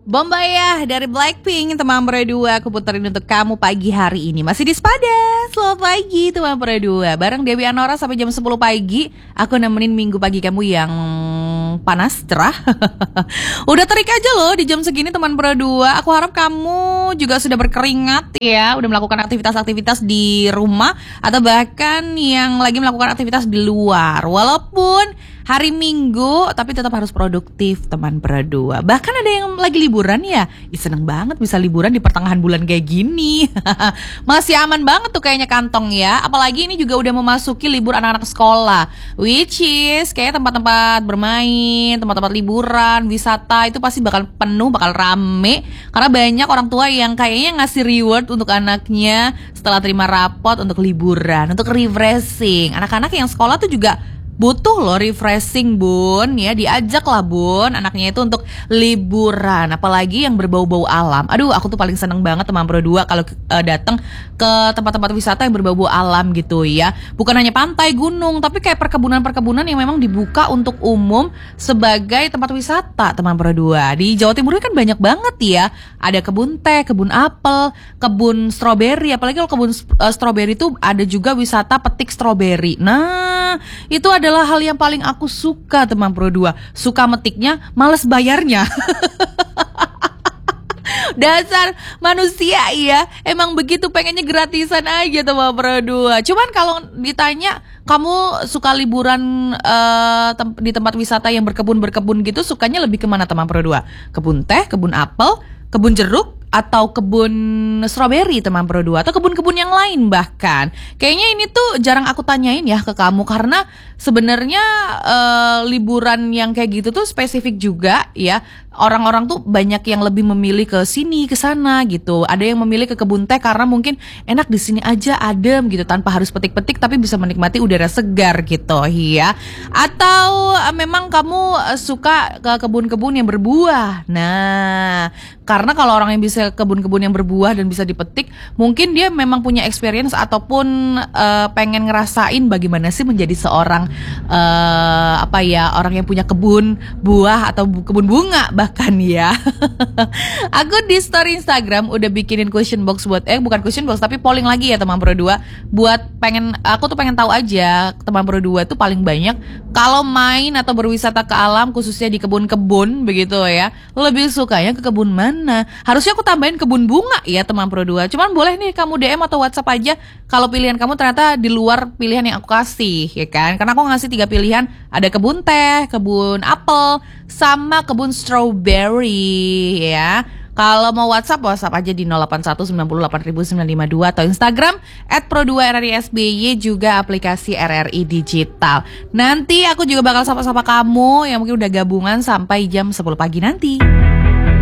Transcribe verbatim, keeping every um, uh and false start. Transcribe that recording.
Bombayah dari Blackpink, teman berdua aku puterin untuk kamu pagi hari ini. Masih di Spada, selamat pagi teman berdua. Bareng Dewi Anora sampai jam sepuluh pagi. Aku nemenin minggu pagi kamu yang panas, cerah. Udah terik aja loh di jam segini teman berdua. Aku harap kamu juga sudah berkeringat ya. Udah melakukan aktivitas-aktivitas di rumah, atau bahkan yang lagi melakukan aktivitas di luar. Walaupun hari Minggu, tapi tetap harus produktif teman berdua. Bahkan ada yang lagi liburan ya. Ih, seneng banget bisa liburan di pertengahan bulan kayak gini. Masih aman banget tuh kayaknya kantong ya. Apalagi ini juga udah memasuki libur anak-anak sekolah, which is kayak tempat-tempat bermain, tempat-tempat liburan, wisata itu pasti bakal penuh, bakal rame. Karena banyak orang tua yang kayaknya ngasih reward untuk anaknya setelah terima rapot untuk liburan, untuk refreshing. Anak-anak yang sekolah tuh juga butuh loh refreshing bun, ya diajak lah bun anaknya itu untuk liburan, apalagi yang berbau-bau alam. Aduh, aku tuh paling seneng banget teman berdua kalau uh, datang ke tempat-tempat wisata yang berbau-bau alam gitu ya. Bukan hanya pantai, gunung, tapi kayak perkebunan-perkebunan yang memang dibuka untuk umum sebagai tempat wisata teman berdua. Di Jawa Timur kan banyak banget ya. Ada kebun teh, kebun apel, kebun stroberi, apalagi kalau kebun uh, stroberi itu ada juga wisata petik stroberi. Nah, itu ada adalah hal yang paling aku suka teman berdua. Suka metiknya, males bayarnya. Dasar manusia ya, emang begitu, pengennya gratisan aja teman berdua. Cuman kalau ditanya kamu suka liburan uh, tem- di tempat wisata yang berkebun-berkebun gitu, sukanya lebih kemana teman berdua? Kebun teh, kebun apel, kebun jeruk, atau kebun stroberi teman berdua, atau kebun-kebun yang lain bahkan. Kayaknya ini tuh jarang aku tanyain ya ke kamu, karena sebenarnya uh, liburan yang kayak gitu tuh spesifik juga ya. Orang-orang tuh banyak yang lebih memilih ke sini, ke sana gitu. Ada yang memilih ke kebun teh karena mungkin enak di sini aja, adem gitu, tanpa harus petik-petik tapi bisa menikmati udara segar gitu ya. Atau uh, memang kamu uh, suka ke kebun-kebun yang berbuah. Nah, karena kalau orang yang bisa kebun-kebun yang berbuah dan bisa dipetik, mungkin dia memang punya experience ataupun uh, pengen ngerasain bagaimana sih menjadi seorang uh, apa ya, orang yang punya kebun buah atau bu- kebun bunga bahkan ya. Aku di story Instagram udah bikinin question box buat eh bukan question box tapi polling lagi ya teman berdua, buat pengen aku tuh pengen tahu aja teman berdua tuh paling banyak kalau main atau berwisata ke alam, khususnya di kebun-kebun begitu ya, lebih sukanya ke kebun mana? Harusnya aku tambahin kebun bunga ya teman berdua. Cuman boleh nih kamu D M atau WhatsApp aja kalau pilihan kamu ternyata di luar pilihan yang aku kasih ya kan. Karena aku ngasih tiga pilihan, ada kebun teh, kebun apel, sama kebun strawberry ya. Kalau mau WhatsApp, WhatsApp aja di nol delapan satu sembilan nol delapan sembilan lima dua atau Instagram at pro dua r r i s b y, juga aplikasi R R I Digital. Nanti aku juga bakal sapa-sapa kamu yang mungkin udah gabungan sampai jam sepuluh pagi nanti.